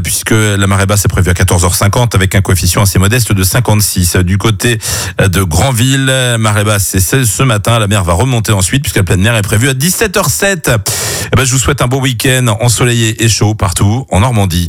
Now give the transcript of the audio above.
puisque la marée basse est prévue à 14h50 avec un coefficient assez modeste de 56. Du côté de Granville, marée basse, c'est ce matin. La mer va remonter ensuite puisque la pleine mer est prévue à 17h07. Je vous souhaite un beau week-end ensoleillé et chaud partout en Normandie.